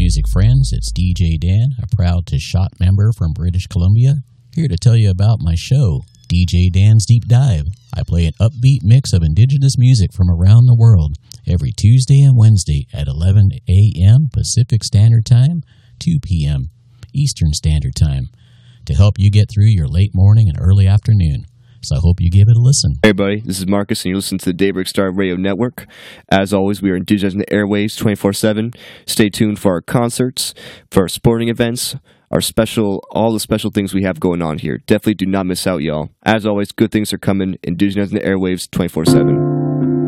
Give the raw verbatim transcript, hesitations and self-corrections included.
music friends, it's D J Dan, a proud to shot member from British Columbia, here to tell you about my show, D J Dan's Deep Dive. I play an upbeat mix of indigenous music from around the world every Tuesday and Wednesday at eleven a.m. Pacific Standard Time, two p.m. Eastern Standard Time, to help you get through your late morning and early afternoon. So I hope you give it a listen. Hey everybody, this is Marcus and you're listening to the Daybreak Star Radio Network. As always, we are indigenizing the airwaves twenty-four seven. Stay tuned for our concerts, for our sporting events, our special, all the special things we have going on here. Definitely do not miss out, y'all. As always, good things are coming, indigenizing the airwaves twenty-four seven.